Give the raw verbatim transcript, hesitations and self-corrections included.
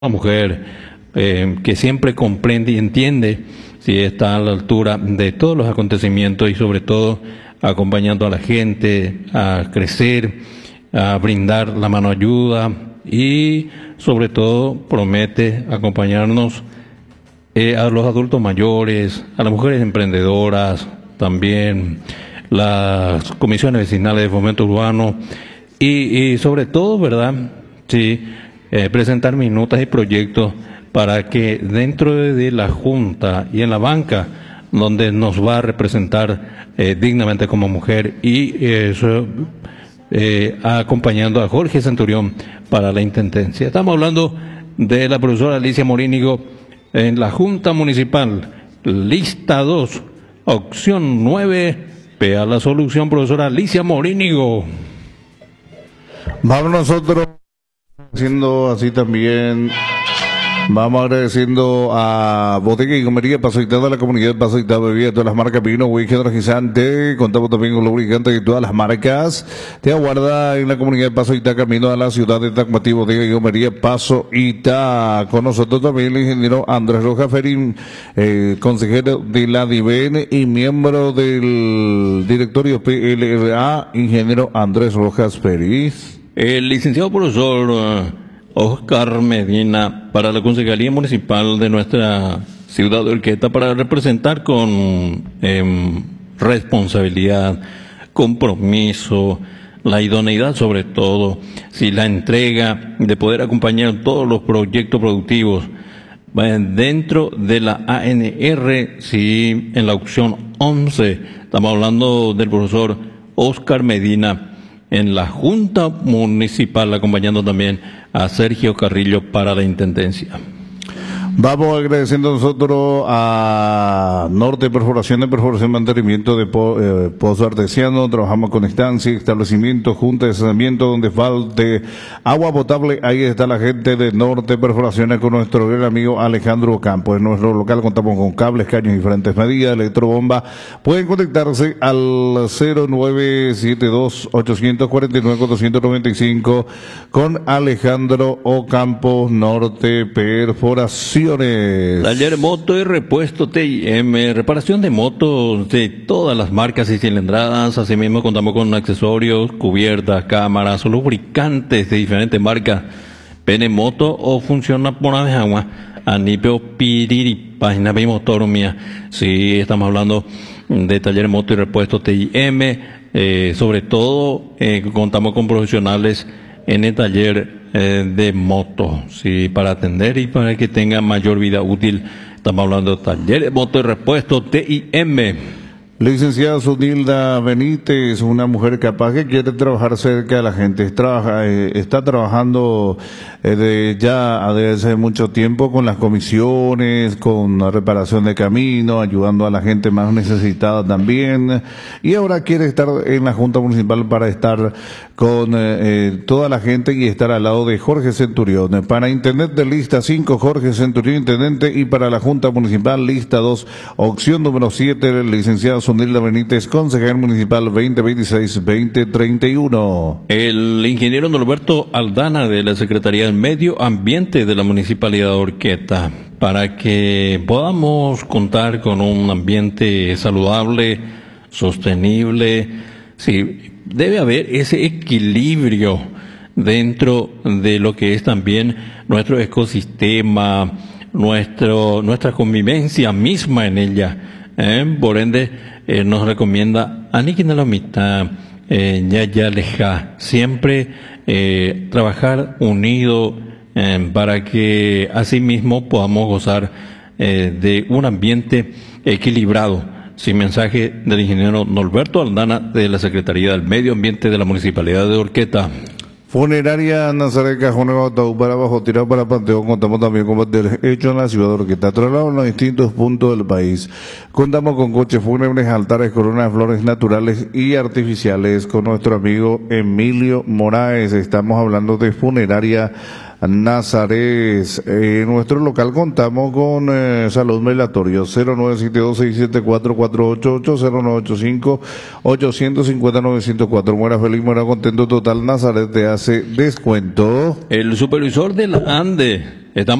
una mujer eh, que siempre comprende y entiende si está a la altura de todos los acontecimientos y sobre todo acompañando a la gente a crecer, a brindar la mano ayuda y sobre todo promete acompañarnos eh, a los adultos mayores, a las mujeres emprendedoras, también las comisiones vecinales de fomento urbano y, y sobre todo, ¿verdad? Sí. Eh, presentar minutas y proyectos para que dentro de, de la Junta y en la banca, donde nos va a representar eh, dignamente como mujer, y eh, eso, eh, acompañando a Jorge Centurión para la Intendencia. Estamos hablando de la profesora Alicia Morínigo en la Junta Municipal, lista dos, opción nueve, vea la solución, profesora Alicia Morínigo. Vamos nosotros haciendo así también, vamos agradeciendo a Bodega y Comería Pasoitada, la comunidad Pasoitada, bebida, todas las marcas, vino, whisky, energizante, contamos también con lubricantes de todas las marcas. Te aguarda en la comunidad de Pasoitada, camino a la ciudad de Tacmatí, Bodega y Comería Pasoitada. Con nosotros también el ingeniero Andrés Rojas Ferín, eh, consejero de la D I V E N y miembro del directorio P L R A, ingeniero Andrés Rojas Feriz. El licenciado profesor uh, Oscar Medina para la Concejalía Municipal de nuestra ciudad de Urqueta para representar con eh, responsabilidad, compromiso, la idoneidad sobre todo, si la entrega de poder acompañar todos los proyectos productivos eh, dentro de la A N R, si en la opción once, estamos hablando del profesor Oscar Medina, en la Junta Municipal, acompañando también a Sergio Carrillo para la Intendencia. Vamos agradeciendo nosotros a Norte Perforación de Perforación y Mantenimiento de po, eh, Pozo Artesiano. Trabajamos con estancia, establecimiento, junta de saneamiento donde falte agua potable. Ahí está la gente de Norte Perforaciones con nuestro gran amigo Alejandro Campos. En nuestro local contamos con cables, caños, diferentes medidas, electrobomba. Pueden conectarse al cero nueve siete dos, ocho cuatro nueve, cuatro nueve cinco con Alejandro Ocampos, Norte Perforación. Taller Moto y Repuesto T I M, reparación de motos de todas las marcas y cilindradas. Asimismo contamos con accesorios, cubiertas, cámaras, lubricantes de diferentes marcas. Pene moto o funciona por agua. Anipeo piriri, página de motor mía. Sí, estamos hablando de Taller Moto y Repuesto T I M. Eh, sobre todo eh, contamos con profesionales en el taller Eh, de moto, sí, para atender y para que tenga mayor vida útil. Estamos hablando de Taller de Moto y Repuesto T I M. Licenciada Sunilda Benítez, una mujer capaz que quiere trabajar cerca de la gente, trabaja, eh, está trabajando eh, de, ya desde hace mucho tiempo con las comisiones, con la reparación de camino, ayudando a la gente más necesitada también, y ahora quiere estar en la Junta Municipal para estar con eh, toda la gente y estar al lado de Jorge Centurión. Para Intendente de lista cinco, Jorge Centurión, Intendente, y para la Junta Municipal lista dos, opción número siete, licenciada Sunilda Benítez, consejero municipal veinte veintiséis a veinte treinta y uno. El ingeniero Norberto Aldana de la Secretaría del Medio Ambiente de la Municipalidad de Urqueta, para que podamos contar con un ambiente saludable, sostenible. Sí, debe haber ese equilibrio dentro de lo que es también nuestro ecosistema, nuestro, nuestra convivencia misma en ella. ¿eh? Por ende, eh, nos recomienda Aniquina la mitad, eh, ya ya leja, siempre eh, trabajar unido eh, para que así mismo podamos gozar eh, de un ambiente equilibrado. Sin mensaje del ingeniero Norberto Aldana de la Secretaría del Medio Ambiente de la Municipalidad de Urqueta. Funeraria Nazaret Cajón Ataúd para abajo, tirado para Panteón. Contamos también con banderas hechos en la ciudad de Urqueta, trasladados en los distintos puntos del país. Contamos con coches fúnebres, altares, coronas de flores naturales y artificiales con nuestro amigo Emilio Moraes. Estamos hablando de Funeraria Nazaret. En nuestro local contamos con eh, salud melatorio cero nueve siete dos seis siete cuatro cuatro ocho ocho, cero nueve ocho cinco ocho cinco cero nueve cero cuatro. Muera feliz, muera contento total. Nazaret te hace descuento. El supervisor de la ANDE, estamos